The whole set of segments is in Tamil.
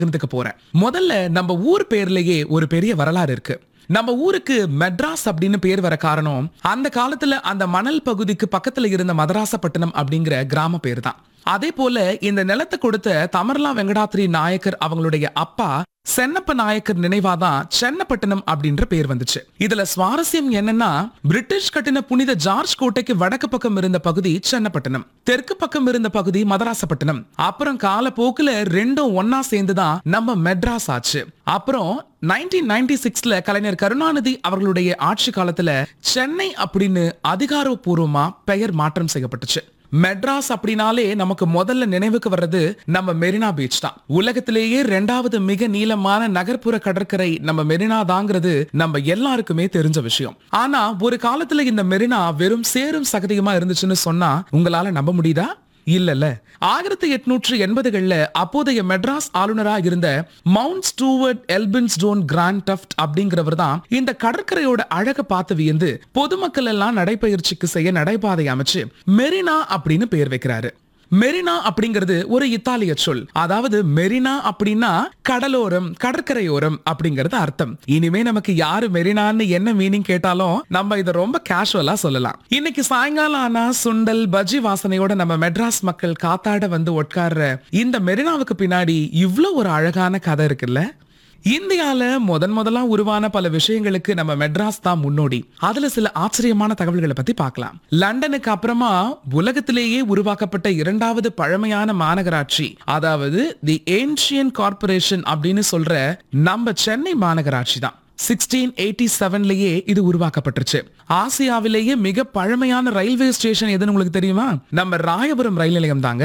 பகிர்ந்துக்க போறேன். முதல்ல நம்ம ஊர் பேர்லயே ஒரு பெரிய வரலாறு இருக்கு. நம்ம ஊருக்கு மெட்ராஸ் அப்படின்னு பேர் வர காரணம் அந்த காலத்துல அந்த மணல் பகுதிக்கு பக்கத்துல இருந்த மதராசப்பட்டினம் அப்படிங்கிற கிராம பேர் தான். அதே போல இந்த நிலத்தை கொடுத்த தமர்லா வெங்கடாத்ரி நாயக்கர் அவங்களுடைய அப்பா சென்னப்ப நாயக்கர் நினைவாதான் சென்னப்பட்டினம் அப்படின்ற பேர் வந்துச்சு. இதுல சுவாரஸ்யம் என்னன்னா, பிரிட்டிஷ் கட்டின புனித ஜார்ஜ் கோட்டைக்கு வடக்கு பக்கம் இருந்த பகுதி சென்னப்பட்டினம், தெற்கு பக்கம் இருந்த பகுதி மதராசப்பட்டினம். அப்புறம் காலப்போக்குல ரெண்டும் ஒன்னா சேர்ந்துதான் நம்ம மெட்ராஸ் ஆச்சு. அப்புறம் 1996ல கலைஞர் கருணாநிதி அவர்களுடைய ஆட்சி காலத்துல சென்னை அப்படின்னு அதிகாரப்பூர்வமா பெயர் மாற்றம் செய்யப்பட்டுச்சு. மெட்ராஸ் அப்படினாலே நமக்கு முதல்ல நினைவுக்கு வர்றது நம்ம மெரினா பீச் தான். உலகத்திலேயே 2வது மிக நீளமான நகர்ப்புற கடற்கரை நம்ம மெரினா தாங்கிறது நம்ம எல்லாருக்குமே தெரிஞ்ச விஷயம். ஆனா ஒரு காலத்துல இந்த மெரினா வெறும் சேரும் சகதியுமா இருந்துச்சுன்னு சொன்னா உங்களால நம்ப முடியுதா? இல்லல்ல. 1880கள்ல அப்போதைய மெட்ராஸ் ஆளுநரா இருந்த mount Stuart Elphinstone grand theft அப்படிங்கிறவர் தான் இந்த கடற்கரையோட அழக பார்த்து வியந்து பொதுமக்கள் எல்லாம் நடைபயிற்சிக்கு செய்ய நடைபாதை அமைச்சு மெரினா அப்படின்னு பேர் வைக்கிறாரு. மெரினா அப்படிங்கிறது ஒரு இத்தாலிய சொல். அதாவது மெரினா அப்படின்னா கடலோரம், கடற்கரையோரம் அப்படிங்கிறது அர்த்தம். இனிமே நமக்கு யாரு மெரினான்னு என்ன மீனிங் கேட்டாலும் நம்ம இதை ரொம்ப கேஷுவலா சொல்லலாம். இன்னைக்கு சாயங்காலம் ஆனா சுண்டல் பஜ்ஜி வாசனையோட நம்ம மெட்ராஸ் மக்கள் காத்தாட வந்து உட்கார்ற இந்த மெரினாவுக்கு பின்னாடி இவ்ளோ ஒரு அழகான கதை இருக்குல்ல. இந்தியால முதலா உருவான பல விஷயங்களுக்கு நம்ம மெட்ராஸ் தான் முன்னோடி. அதுல சில ஆச்சரியமான தகவல்களை பத்தி பார்க்கலாம். லண்டனுக்கு அப்புறமா உலகத்திலேயே உருவாக்கப்பட்ட 2வது பழமையான மாநகராட்சி, அதாவது தி ஏன்ஷியன் கார்பரேஷன் அப்படின்னு சொல்ற நம்ம சென்னை மாநகராட்சி தான். 1687லயே இது உருவாக்கப்பட்டுருச்சு. ஆசியாவிலேயே மிக பழமையான ரயில்வே ஸ்டேஷன் எதுன்னு உங்களுக்கு தெரியுமா? நம்ம ராயபுரம் ரயில் நிலையம் தாங்க.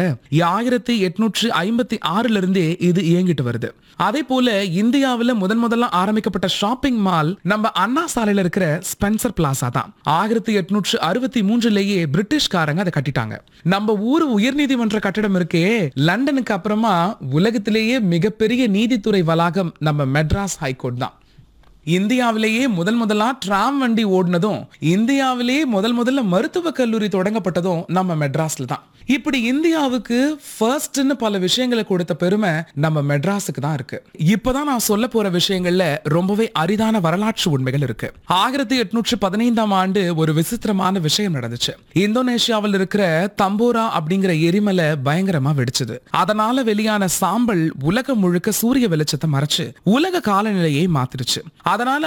1856ல இருந்தே இது இயங்கிட்டு வருது. அதே போல இந்தியாவில முதல்ல ஆரம்பிக்கப்பட்ட ஷாப்பிங் மால் நம்ம அண்ணா சாலையில இருக்கிற ஸ்பென்சர் பிளாசா தான். 1863லயே பிரிட்டிஷ்காரங்க அதை கட்டிட்டாங்க. நம்ம ஊர் உயர்நீதிமன்ற கட்டிடம் இருக்கே, லண்டனுக்கு அப்புறமா உலகத்திலேயே மிகப்பெரிய நீதித்துறை வளாகம் நம்ம மெட்ராஸ் ஹைகோர்ட் தான். இந்தியாவிலேயே முதலா டிராம் வண்டி ஓடினதும், இந்தியாவிலேயே முதல்ல மருத்துவ கல்லூரி தொடங்கப்பட்டதும் நம்ம மெட்ராஸ்ல தான். இப்படி இந்தியாவுக்கு ஃபர்ஸ்ட்னு பல விஷயங்களை கொடுத்த பெருமை நம்ம மெட்ராஸுக்கு தான் இருக்கு. இப்பதான் நான் சொல்ல போற விஷயங்கள்ல ரொம்பவே அரிதான வரலாற்று உண்மைகள் இருக்கு. 1815ஆம் ஆண்டு ஒரு விசித்திரமான விஷயம் நடந்துச்சு. இந்தோனேஷியாவில் இருக்கிற தம்போரா அப்படிங்கிற எரிமலை பயங்கரமா வெடிச்சது. அதனால வெளியான சாம்பல் உலகம் முழுக்க சூரிய வெளிச்சத்தை மறைச்சு உலக காலநிலையை மாத்திருச்சு. அதனால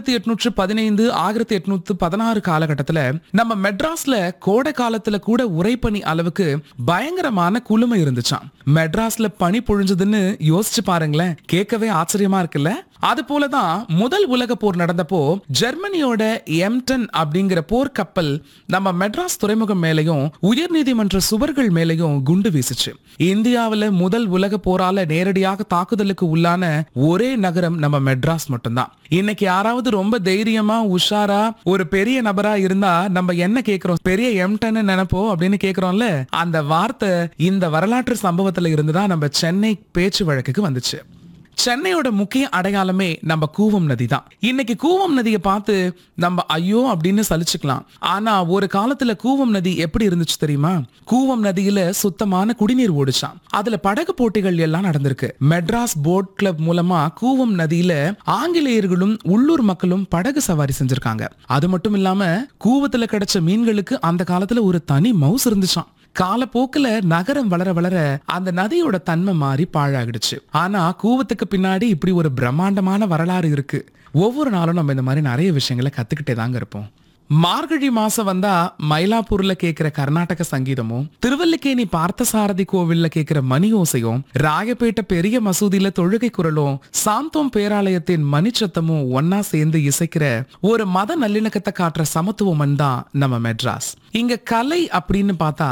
1815 1816 காலகட்டத்துல நம்ம மெட்ராஸ்ல கோடை காலத்துல கூட உறைபனி அளவுக்கு பயங்கரமான குளுமை இருந்துச்சாம். மெட்ராஸ்ல பனி பொழிஞ்சதுன்னு யோசிச்சு பாருங்களேன். கேட்கவே ஆச்சரியமா இருக்குல்ல. அது போலதான் முதல் உலக போர் நடந்தப்போ ஜெர்மனியோட எம்டன் அப்படிங்கிற போர்க்கப்பல் நம்ம மெட்ராஸ் துறைமுகம் மேலையும் உயர்நீதிமன்ற சுவர்கள் மேலையும் குண்டு வீசுச்சு. இந்தியாவில முதல் உலக போரால நேரடியாக தாக்குதலுக்கு உள்ளான ஒரே நகரம் நம்ம மெட்ராஸ் மட்டும்தான். இன்னைக்கு யாராவது ரொம்ப தைரியமா உஷாரா ஒரு பெரிய நபரா இருந்தா நம்ம என்ன கேக்குறோம்? பெரிய எம்டன் நினைப்போம் அப்படின்னு கேக்குறோம்ல. அந்த வார்த்தை இந்த வரலாற்று சம்பவத்துல இருந்துதான் நம்ம சென்னை பேச்சு வழக்குக்கு வந்துச்சு. சென்னையோட முக்கிய அடையாளமே நம்ம கூவம் நதி தான். இன்னைக்கு கூவம் நதியை பார்த்து நம்ம ஐயோ அப்படின்னு சலிச்சுக்கலாம். ஆனா ஒரு காலத்துல கூவம் நதி எப்படி இருந்துச்சு தெரியுமா? கூவம் நதியில சுத்தமான குடிநீர் ஓடிச்சான். அதுல படகு போட்டிகள் எல்லாம் நடந்திருக்கு. மெட்ராஸ் போட் கிளப் மூலமா கூவம் நதியில ஆங்கிலேயர்களும் உள்ளூர் மக்களும் படகு சவாரி செஞ்சிருக்காங்க. அது மட்டும் இல்லாம கூவத்துல கிடைச்ச மீன்களுக்கு அந்த காலத்துல ஒரு தனி மவுஸ் இருந்துச்சான். காலப்போக்குல நகரம் வளர வளர அந்த நதியோட தன்மை மாறி பாழாகிடுச்சு. ஆனா கூவத்துக்கு பின்னாடி இப்படி ஒரு பிரம்மாண்டமான வரலாறு இருக்கு. ஒவ்வொரு நாளும் நம்ம இந்த மாதிரி நிறைய விஷயங்களை கத்துக்கிட்டே தாங்க இருப்போம். மார்கழி மாசம் வந்தா மயிலாப்பூர்ல கேக்குற கர்நாடக சங்கீதமும், திருவல்லிக்கேணி பார்த்தசாரதி கோவில்ல கேக்குற மணி ஓசையும், ராயப்பேட்டை பெரிய மசூதியில தொழுகை குரலும், சாந்தோம் பேராலயத்தின் மணிச்சத்தமும் ஒன்னா சேர்ந்து இசைக்கிற ஒரு மத நல்லிணக்கத்தை காட்டுற சமத்துவம் தான் நம்ம மெட்ராஸ். இங்க கலை அப்படின்னு பார்த்தா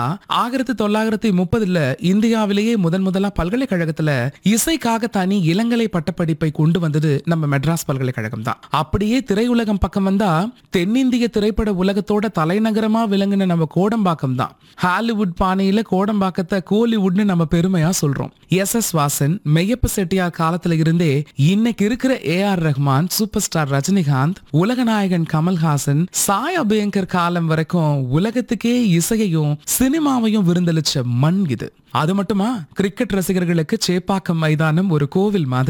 1930ல இந்தியாவிலேயே முதலா பல்கலைக்கழகத்துல இசைக்காக தனி இளங்கலை பட்டப்படிப்பை கொண்டு வந்தது நம்ம மெட்ராஸ் பல்கலைக்கழகம் தான். அப்படியே திரையுலகம் பக்கம் வந்தா தென்னிந்திய திரை திரைப்பட உலகத்தோட தலைநகரமா விளங்குன நம்ம கோடம்பாக்கம் தான். ஹாலிவுட் பாணியில கோடம்பாக்கத்தை கோலிவுட்னு நம்ம பெருமையா சொல்றோம். எஸ் வாசன், மெய்யப்ப செட்டியார் காலத்துல இருந்தே இன்னைக்கு இருக்கிற AR Rahman, super star Rajinikanth, உலகநாயகன் கமல்ஹாசன், சாய் அபியங்கர் காலம் வரைக்கும் உலகத்துக்கே இசையையும் சினிமாவையும் விருந்தளிச்ச மண் இது. அது மட்டுமா, கிரிக்கெட் ரசிகர்களுக்கு சேப்பாக்கம் மைதானம் ஒரு கோவில் மாதிரி.